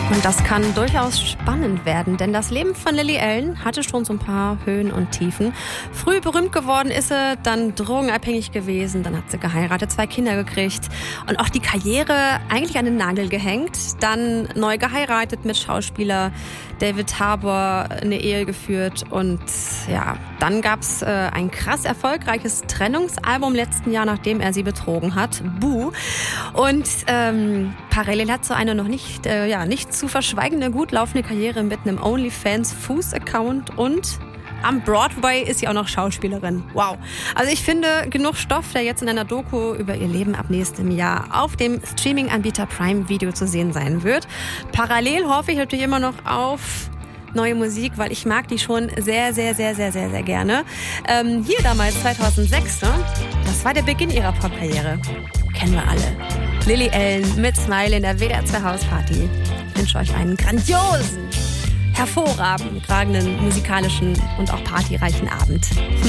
Und das kann durchaus spannend werden, denn das Leben von Lily Allen hatte schon so ein paar Höhen und Tiefen. Früh berühmt geworden ist sie, dann drogenabhängig gewesen, dann hat sie geheiratet, 2 Kinder gekriegt und auch die Karriere eigentlich an den Nagel gehängt. Dann neu geheiratet mit Schauspieler David Harbour, eine Ehe geführt und ja, dann gab's ein krass erfolgreiches Trennungsalbum letzten Jahr, nachdem er sie betrogen hat, Boo. Und parallel hat so eine noch nicht zu verschweigende, gut laufende Karriere mit einem OnlyFans-Fuß-Account und am Broadway ist sie auch noch Schauspielerin. Wow. Also ich finde, genug Stoff, der jetzt in einer Doku über ihr Leben ab nächstem Jahr auf dem Streaming-Anbieter Prime Video zu sehen sein wird. Parallel hoffe ich natürlich immer noch auf neue Musik, weil ich mag die schon sehr, sehr, sehr, sehr, sehr, sehr gerne. Hier damals 2006, ne? Das war der Beginn ihrer Pop-Karriere. Kennen wir alle. Lily Allen mit Smile in der WDR 2 Hausparty. Ich wünsche euch einen grandiosen, hervorragenden musikalischen und auch partyreichen Abend.